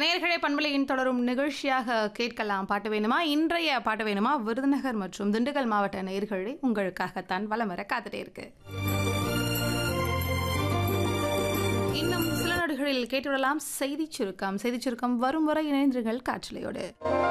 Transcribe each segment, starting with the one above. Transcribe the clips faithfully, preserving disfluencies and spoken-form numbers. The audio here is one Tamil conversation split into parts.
நேயர்களே, பண்பலையின் தொடரும் நிகழ்ச்சியாக கேட்கலாம் பாட்டு வேணுமா. இன்றைய பாட்டு வேணுமா விருதுநகர் மற்றும் திண்டுக்கல் மாவட்ட நேயர்களே உங்களுக்காகத்தான் வலம் வர காத்துட்டே இருக்கு. இன்னும் சில நொடிகளில் கேட்டுவிடலாம் செய்தி சுருக்கம். செய்தி சுருக்கம் வரும் வரை இணைந்திருங்கள் காற்றலையோடு.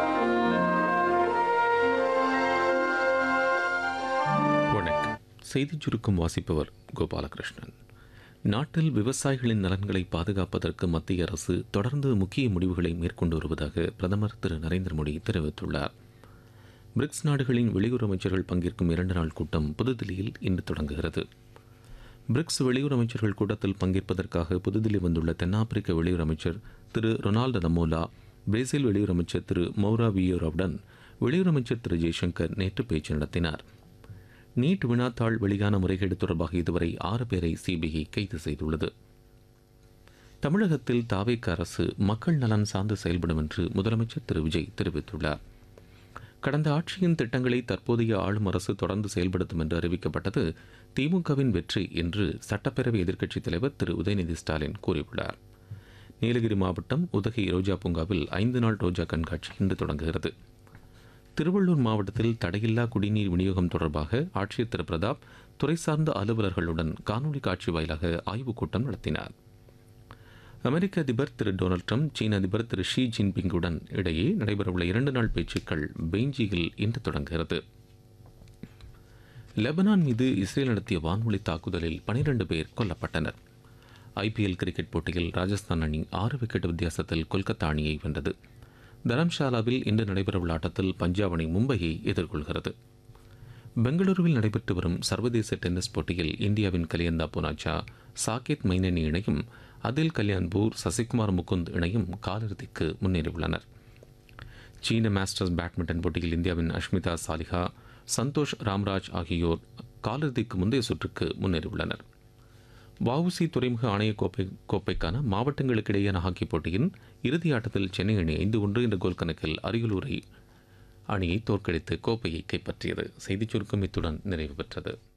வணக்கம். செய்தி சுருக்கம் வாசிப்பவர் கோபாலகிருஷ்ணன். நாட்டில் விவசாயிகளின் நலன்களை பாதுகாப்பதற்கு மத்திய அரசு தொடர்ந்து முக்கிய முடிவுகளை மேற்கொண்டு வருவதாக பிரதமர் திரு நரேந்திர மோடி தெரிவித்துள்ளார். பிரிக்ஸ் நாடுகளின் வெளியுறவு அமைச்சர்கள் பங்கேற்கும் இரண்டு நாள் கூட்டம் புதுதில்லியில் இன்று தொடங்குகிறது. பிரிக்ஸ் வெளியுறவு அமைச்சர்கள் கூட்டத்தில் பங்கேற்பதற்காக புதுதில்லி வந்துள்ள தென்னாப்பிரிக்க வெளியுறவு அமைச்சர் திரு ரொனால்டு நமோலா, பிரேசில் வெளியுறவு அமைச்சர் திரு மௌரா வியோராவுடன் வெளியுறவு அமைச்சர் திரு ஜெய்சங்கர் நேற்று பேச்சு நடத்தினார். நீட் வினாத்தாள் வெளியான முறைகேடு தொடர்பாக இதுவரை ஆறு பேரை சிபிஐ கைது செய்துள்ளது. தமிழகத்தில் தாவேக அரசு மக்கள் நலன் சார்ந்து செயல்படும் என்று முதலமைச்சர் திரு விஜய் தெரிவித்துள்ளார். கடந்த ஆட்சியின் திட்டங்களை தற்போதைய ஆளும் அரசு தொடர்ந்து செயல்படுத்தும் என்று அறிவிக்கப்பட்டது திமுகவின் வெற்றி என்று சட்டப்பேரவை எதிர்க்கட்சித் தலைவர் திரு உதயநிதி ஸ்டாலின் கூறியுள்ளார். நீலகிரி மாவட்டம் உதகை ரோஜா பூங்காவில் ஐந்து நாள் ரோஜா கண்காட்சி இன்று தொடங்குகிறது. திருவள்ளூர் மாவட்டத்தில் தடையில்லா குடிநீர் விநியோகம் தொடர்பாக ஆட்சியர் திரு பிரதாப் துறை சார்ந்த அலுவலர்களுடன் காணொலி காட்சி வாயிலாக ஆய்வுக் கூட்டம் நடத்தினார். அமெரிக்க அதிபர் திரு டொனால்டு ட்ரம்ப் சீன அதிபர் திரு ஷி ஜின்பிங்குடன் இடையே நடைபெறவுள்ள இரண்டு நாள் பேச்சுக்கள் பெய்ஜிங்கில் இன்று தொடங்குகிறது. லெபனான் மீது இஸ்ரேல் நடத்திய வான்வழி தாக்குதலில் பனிரண்டு பேர் கொல்லப்பட்டனர். ஐபிஎல் கிரிக்கெட் போட்டியில் ராஜஸ்தான் அணி ஆறு விக்கெட் வித்தியாசத்தில் கொல்கத்தா அணியை வென்றது. தரம்ஷாலாவில் இன்று நடைபெறவுள்ள ஆட்டத்தில் பஞ்சாப் அணி மும்பையை எதிர்கொள்கிறது. பெங்களூருவில் நடைபெற்று வரும் சர்வதேச டென்னிஸ் போட்டியில் இந்தியாவின் கலியந்தா புனாச்சா சாகேத் மைனனி இணையும் அதில் கல்யாண்பூர் சசிகுமார் முகுந்த் இணையும் காலிறுதிக்கு முன்னேறியுள்ளனர். சீன மாஸ்டர்ஸ் பேட்மிண்டன் போட்டியில் இந்தியாவின் அஷ்மிதா சாலிஹா, சந்தோஷ் ராம்ராஜ் ஆகியோர் காலிறுதிக்கு முந்தைய சுற்றுக்கு முன்னேறியுள்ளனர். வஉசி துறைமுக ஆணைய கோப்பை கோப்பைக்கான மாவட்டங்களுக்கிடையேயான ஹாக்கி போட்டியின் இறுதி ஆட்டத்தில் சென்னை அணி ஐந்து ஒன்று என்ற கோல் கணக்கில் அரியலூரை அணியை தோற்கடித்து கோப்பையை கைப்பற்றியது. செய்திச் சுருக்கம் இத்துடன் நிறைவு பெற்றது.